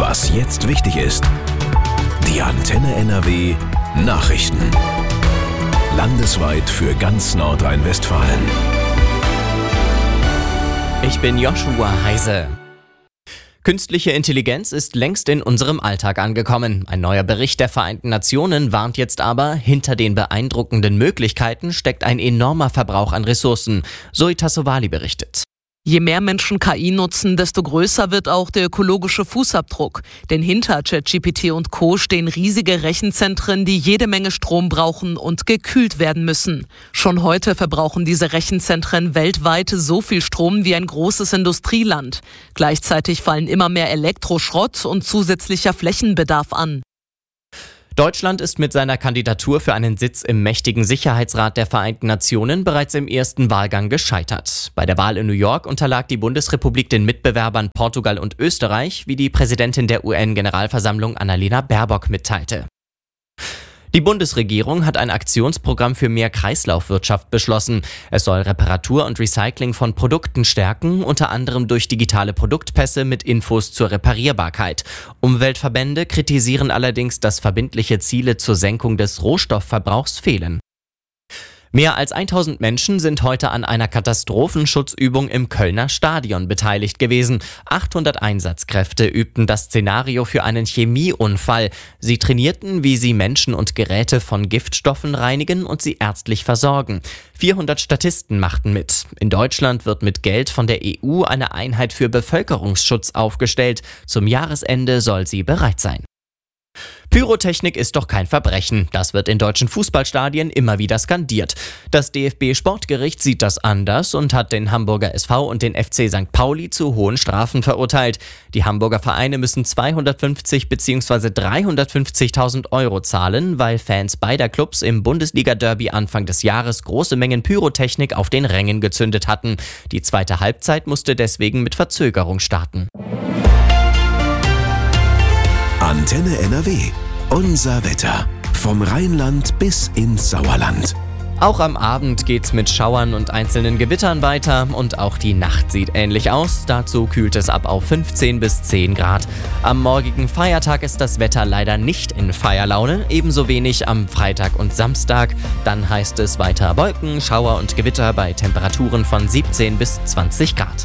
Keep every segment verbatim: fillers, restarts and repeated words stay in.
Was jetzt wichtig ist. Die Antenne N R W Nachrichten. Landesweit für ganz Nordrhein-Westfalen. Ich bin Joshua Heise. Künstliche Intelligenz ist längst in unserem Alltag angekommen. Ein neuer Bericht der Vereinten Nationen warnt jetzt aber, hinter den beeindruckenden Möglichkeiten steckt ein enormer Verbrauch an Ressourcen. Zoe Tassovali berichtet. Je mehr Menschen K I nutzen, desto größer wird auch der ökologische Fußabdruck. Denn hinter ChatGPT und Co. stehen riesige Rechenzentren, die jede Menge Strom brauchen und gekühlt werden müssen. Schon heute verbrauchen diese Rechenzentren weltweit so viel Strom wie ein großes Industrieland. Gleichzeitig fallen immer mehr Elektroschrott und zusätzlicher Flächenbedarf an. Deutschland ist mit seiner Kandidatur für einen Sitz im mächtigen Sicherheitsrat der Vereinten Nationen bereits im ersten Wahlgang gescheitert. Bei der Wahl in New York unterlag die Bundesrepublik den Mitbewerbern Portugal und Österreich, wie die Präsidentin der U N-Generalversammlung Annalena Baerbock mitteilte. Die Bundesregierung hat ein Aktionsprogramm für mehr Kreislaufwirtschaft beschlossen. Es soll Reparatur und Recycling von Produkten stärken, unter anderem durch digitale Produktpässe mit Infos zur Reparierbarkeit. Umweltverbände kritisieren allerdings, dass verbindliche Ziele zur Senkung des Rohstoffverbrauchs fehlen. Mehr als tausend Menschen sind heute an einer Katastrophenschutzübung im Kölner Stadion beteiligt gewesen. achthundert Einsatzkräfte übten das Szenario für einen Chemieunfall. Sie trainierten, wie sie Menschen und Geräte von Giftstoffen reinigen und sie ärztlich versorgen. vierhundert Statisten machten mit. In Deutschland wird mit Geld von der E U eine Einheit für Bevölkerungsschutz aufgestellt. Zum Jahresende soll sie bereit sein. Pyrotechnik ist doch kein Verbrechen. Das wird in deutschen Fußballstadien immer wieder skandiert. Das D F B-Sportgericht sieht das anders und hat den Hamburger S V und den F C Sankt Pauli zu hohen Strafen verurteilt. Die Hamburger Vereine müssen zweihundertfünfzig bzw. dreihundertfünfzigtausend Euro zahlen, weil Fans beider Clubs im Bundesliga-Derby Anfang des Jahres große Mengen Pyrotechnik auf den Rängen gezündet hatten. Die zweite Halbzeit musste deswegen mit Verzögerung starten. Antenne N R W. Unser Wetter. Vom Rheinland bis ins Sauerland. Auch am Abend geht's mit Schauern und einzelnen Gewittern weiter und auch die Nacht sieht ähnlich aus. Dazu kühlt es ab auf fünfzehn bis zehn Grad. Am morgigen Feiertag ist das Wetter leider nicht in Feierlaune, ebenso wenig am Freitag und Samstag. Dann heißt es weiter Wolken, Schauer und Gewitter bei Temperaturen von siebzehn bis zwanzig Grad.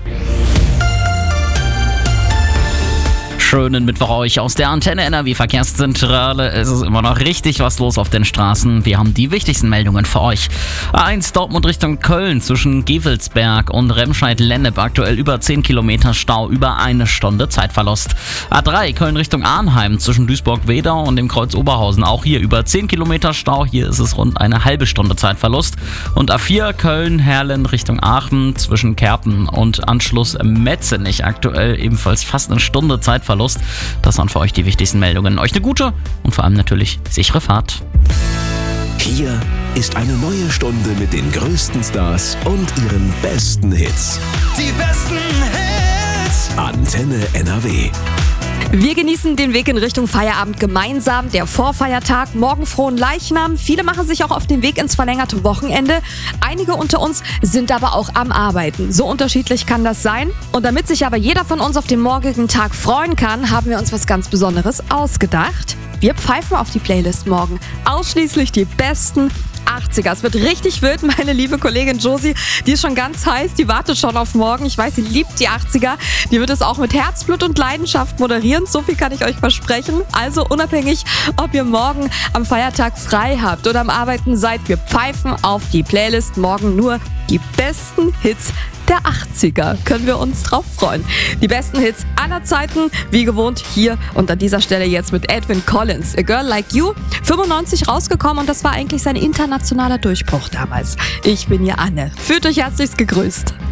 Schönen Mittwoch euch aus der Antenne N R W Verkehrszentrale. Es ist immer noch richtig was los auf den Straßen. Wir haben die wichtigsten Meldungen für euch. A eins Dortmund Richtung Köln zwischen Gevelsberg und Remscheid-Lennep aktuell über zehn Kilometer Stau, über eine Stunde Zeitverlust. A drei Köln Richtung Arnheim zwischen Duisburg-Wedau und dem Kreuz Oberhausen, auch hier über zehn Kilometer Stau. Hier ist es rund eine halbe Stunde Zeitverlust. Und A vier Köln-Herlen Richtung Aachen zwischen Kerpen und Anschluss Metzenich aktuell ebenfalls fast eine Stunde Zeitverlust. Das waren für euch die wichtigsten Meldungen. Euch eine gute und vor allem natürlich sichere Fahrt. Hier ist eine neue Stunde mit den größten Stars und ihren besten Hits. Die besten Hits. Antenne N R W. Wir genießen den Weg in Richtung Feierabend gemeinsam. Der Vorfeiertag, morgen frohen Leichnam. Viele machen sich auch auf den Weg ins verlängerte Wochenende. Einige unter uns sind aber auch am Arbeiten. So unterschiedlich kann das sein. Und damit sich aber jeder von uns auf den morgigen Tag freuen kann, haben wir uns was ganz Besonderes ausgedacht. Wir pfeifen auf die Playlist morgen ausschließlich die besten achtziger. Es wird richtig wild. Meine liebe Kollegin Josie, die ist schon ganz heiß, die wartet schon auf morgen. Ich weiß, sie liebt die achtziger. Die wird es auch mit Herzblut und Leidenschaft moderieren. So viel kann ich euch versprechen. Also unabhängig, ob ihr morgen am Feiertag frei habt oder am Arbeiten seid, wir pfeifen auf die Playlist morgen nur die besten Hits der achtziger. Können wir uns drauf freuen. Die besten Hits aller Zeiten, wie gewohnt hier und an dieser Stelle jetzt mit Edwin Collins. A Girl Like You, fünfundneunzig rausgekommen und das war eigentlich sein internationaler Durchbruch damals. Ich bin hier Anne. Fühlt euch herzlichst gegrüßt.